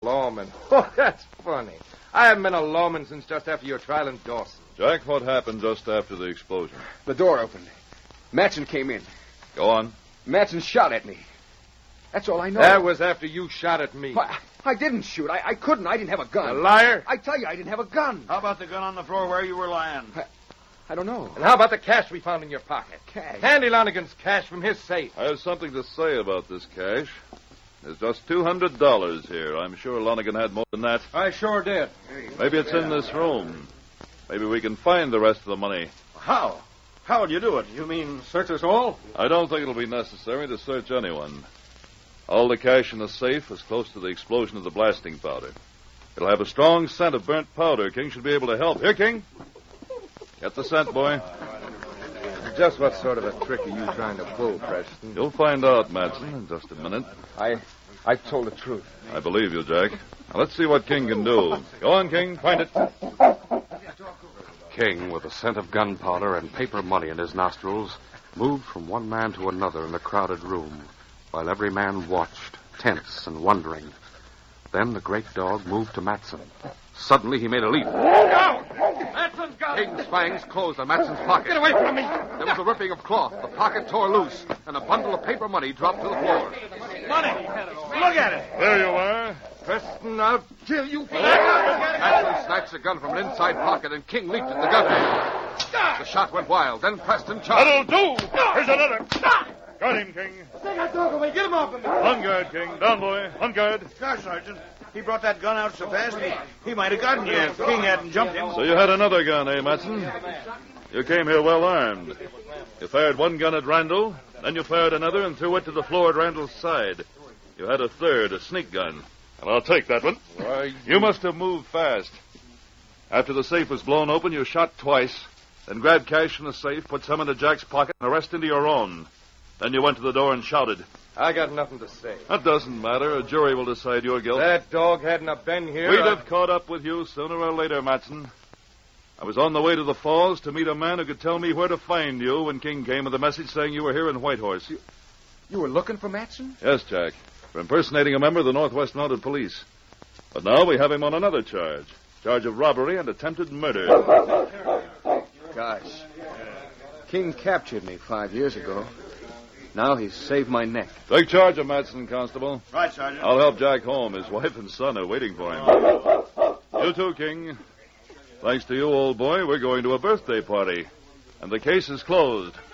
lawman. Oh, that's funny. I haven't been a lawman since just after your trial in Dawson. Jack, what happened just after the explosion? The door opened. Matson came in. Go on. Matson shot at me. That's all I know. That was after you shot at me. I didn't shoot. I couldn't. I didn't have a gun. A liar? I tell you, I didn't have a gun. How about the gun on the floor where you were lying? I don't know. And how about the cash we found in your pocket? Cash? Andy Lonigan's cash from his safe. I have something to say about this cash. There's just $200 here. I'm sure Lonigan had more than that. I sure did. Maybe it's in this room. Maybe we can find the rest of the money. How? How will you do it? You mean search us all? I don't think it'll be necessary to search anyone. All the cash in the safe is close to the explosion of the blasting powder. It'll have a strong scent of burnt powder. King should be able to help. Here, King. Get the scent, boy. Just what sort of a trick are you trying to pull, Preston? You'll find out, Matson, in just a minute. I told the truth. I believe you, Jack. Now, let's see what King can do. Go on, King. Find it. King, with the scent of gunpowder and paper money in his nostrils, moved from one man to another in the crowded room, while every man watched, tense and wondering. Then the great dog moved to Matson. Suddenly he made a leap. Matson's got it! King's fangs closed on Matson's pocket. Get away from me! There was a ripping of cloth. The pocket tore loose, and a bundle of paper money dropped to the floor. Money! Look at it! There you are. Preston, I'll kill you for that! Matson snatched the gun from an inside pocket, and King leaped at the gun. The shot went wild. Then Preston charged. That'll do. Here's another. Got him, King. Take that dog away. Get him off of me. On guard, King. Down, boy. On guard. Gosh, Sergeant, he brought that gun out so fast, he might have gotten you if King hadn't jumped him. So you had another gun, eh, Matson? You came here well armed. You fired one gun at Randall, then you fired another and threw it to the floor at Randall's side. You had a third, a sneak gun. And I'll take that one. Why, You must have moved fast. After the safe was blown open, you shot twice, then grabbed cash from the safe, put some into Jack's pocket, and the rest into your own. Then you went to the door and shouted. I got nothing to say. That doesn't matter. A jury will decide your guilt. That dog hadn't have been here. We'd have caught up with you sooner or later, Matson. I was on the way to the falls to meet a man who could tell me where to find you when King came with a message saying you were here in Whitehorse. You were looking for Matson? Yes, Jack. For impersonating a member of the Northwest Mounted Police. But now we have him on another charge. Charge of robbery and attempted murder. Gosh. King captured me 5 years ago. Now he's saved my neck. Take charge of Matson, Constable. Right, Sergeant. I'll help Jack home. His wife and son are waiting for him. You too, King. Thanks to you, old boy, we're going to a birthday party. And the case is closed.